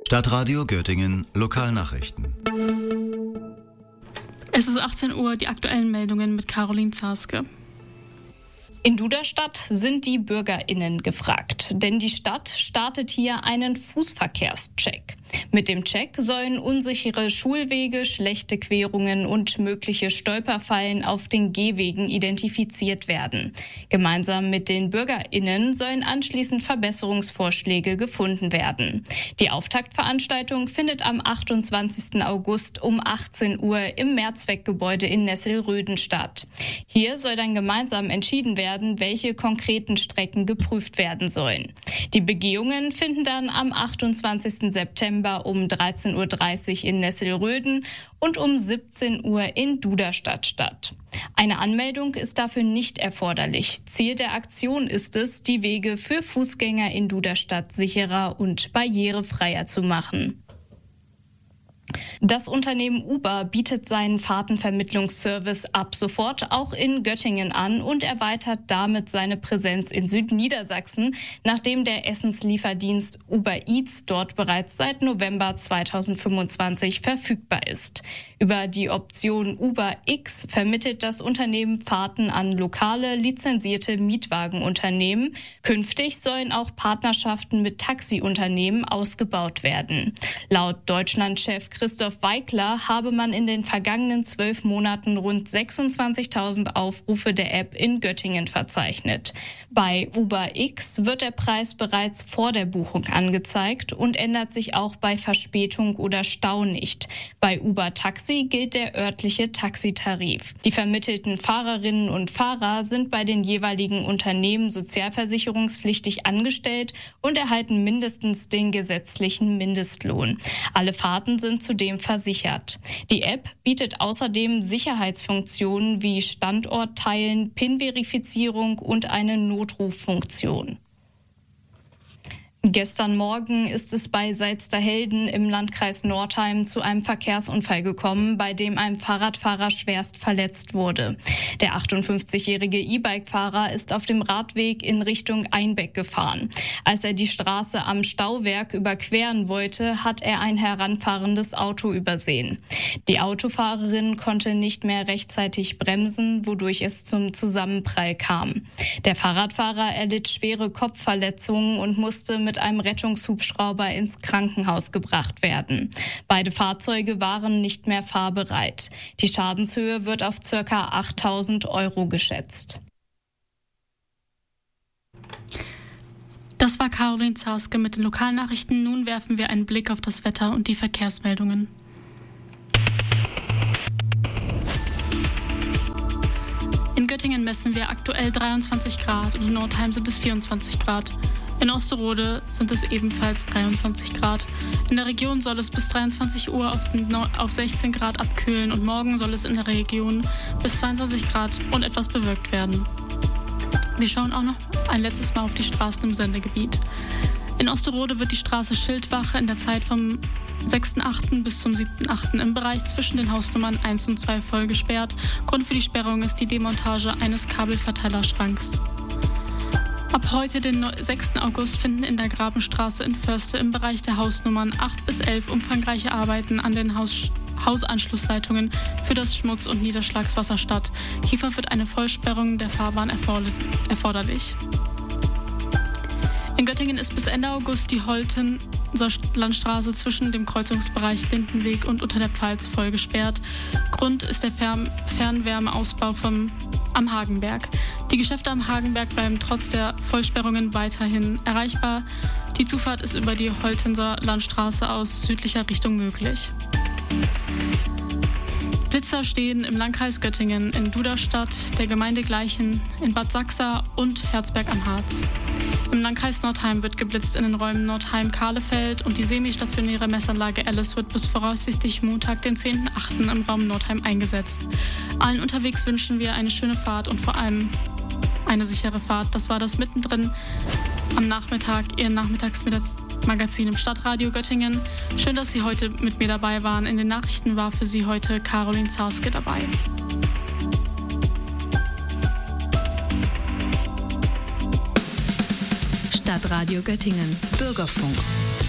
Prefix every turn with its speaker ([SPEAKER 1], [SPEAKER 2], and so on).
[SPEAKER 1] Stadtradio Göttingen Lokalnachrichten.
[SPEAKER 2] Es ist 18 Uhr, die aktuellen Meldungen mit Caroline Zarske.
[SPEAKER 3] In Duderstadt sind die BürgerInnen gefragt, denn die Stadt startet hier einen Fußverkehrscheck. Mit dem Check sollen unsichere Schulwege, schlechte Querungen und mögliche Stolperfallen auf den Gehwegen identifiziert werden. Gemeinsam mit den BürgerInnen sollen anschließend Verbesserungsvorschläge gefunden werden. Die Auftaktveranstaltung findet am 28. August um 18 Uhr im Mehrzweckgebäude in Nesselröden statt. Hier soll dann gemeinsam entschieden werden, welche konkreten Strecken geprüft werden sollen. Die Begehungen finden dann am 28. September um 13.30 Uhr in Nesselröden und um 17 Uhr in Duderstadt statt. Eine Anmeldung ist dafür nicht erforderlich. Ziel der Aktion ist es, die Wege für Fußgänger in Duderstadt sicherer und barrierefreier zu machen. Das Unternehmen Uber bietet seinen Fahrtenvermittlungsservice ab sofort auch in Göttingen an und erweitert damit seine Präsenz in Südniedersachsen, nachdem der Essenslieferdienst Uber Eats dort bereits seit November 2025 verfügbar ist. Über die Option Uber X vermittelt das Unternehmen Fahrten an lokale, lizenzierte Mietwagenunternehmen. Künftig sollen auch Partnerschaften mit Taxiunternehmen ausgebaut werden. Laut Deutschlandchef Christoph Weikler habe man in den vergangenen 12 Monaten rund 26.000 Aufrufe der App in Göttingen verzeichnet. Bei Uber X wird der Preis bereits vor der Buchung angezeigt und ändert sich auch bei Verspätung oder Stau nicht. Bei Uber Taxi gilt der örtliche Taxitarif. Die vermittelten Fahrerinnen und Fahrer sind bei den jeweiligen Unternehmen sozialversicherungspflichtig angestellt und erhalten mindestens den gesetzlichen Mindestlohn. Alle Fahrten sind zudem versichert. Die App bietet außerdem Sicherheitsfunktionen wie Standortteilen, PIN-Verifizierung und eine Notruffunktion. Gestern Morgen ist es bei Salzderhelden im Landkreis Northeim zu einem Verkehrsunfall gekommen, bei dem ein Fahrradfahrer schwerst verletzt wurde. Der 58-jährige E-Bike-Fahrer ist auf dem Radweg in Richtung Einbeck gefahren. Als er die Straße am Stauwerk überqueren wollte, hat er ein heranfahrendes Auto übersehen. Die Autofahrerin konnte nicht mehr rechtzeitig bremsen, wodurch es zum Zusammenprall kam. Der Fahrradfahrer erlitt schwere Kopfverletzungen und musste mit einem Rettungshubschrauber ins Krankenhaus gebracht werden. Beide Fahrzeuge waren nicht mehr fahrbereit. Die Schadenshöhe wird auf ca. 8.000 € geschätzt.
[SPEAKER 2] Das war Caroline Zarske mit den Lokalnachrichten. Nun werfen wir einen Blick auf das Wetter und die Verkehrsmeldungen. In Göttingen messen wir aktuell 23 Grad und in Northeim sind es 24 Grad. In Osterode sind es ebenfalls 23 Grad. In der Region soll es bis 23 Uhr auf 16 Grad abkühlen und morgen soll es in der Region bis 22 Grad und etwas bewölkt werden. Wir schauen auch noch ein letztes Mal auf die Straßen im Sendegebiet. In Osterode wird die Straße Schildwache in der Zeit vom 6.8. bis zum 7.8. im Bereich zwischen den Hausnummern 1 und 2 voll gesperrt. Grund für die Sperrung ist die Demontage eines Kabelverteilerschranks. Ab heute, den 6. August, finden in der Grabenstraße in Förste im Bereich der Hausnummern 8 bis 11 umfangreiche Arbeiten an den Hausanschlussleitungen für das Schmutz- und Niederschlagswasser statt. Hierfür wird eine Vollsperrung der Fahrbahn erforderlich. In Göttingen ist bis Ende August die Holten-Landstraße zwischen dem Kreuzungsbereich Lindenweg und Unter der Pfalz voll gesperrt. Grund ist der Fernwärmeausbau am Hagenberg. Die Geschäfte am Hagenberg bleiben trotz der Vollsperrungen weiterhin erreichbar. Die Zufahrt ist über die Holtenser Landstraße aus südlicher Richtung möglich. Blitzer stehen im Landkreis Göttingen, in Duderstadt, der Gemeinde Gleichen, in Bad Sachsa und Herzberg am Harz. Im Landkreis Northeim wird geblitzt in den Räumen Nordheim-Kahlefeld und die semistationäre Messanlage Alice wird bis voraussichtlich Montag, den 10.8. im Raum Nordheim eingesetzt. Allen unterwegs wünschen wir eine schöne Fahrt und vor allem eine sichere Fahrt. Das war das Mittendrin am Nachmittag, Ihr Nachmittagsmagazin im Stadtradio Göttingen. Schön, dass Sie heute mit mir dabei waren. In den Nachrichten war für Sie heute Caroline Zarske dabei.
[SPEAKER 4] Stadtradio Göttingen, Bürgerfunk.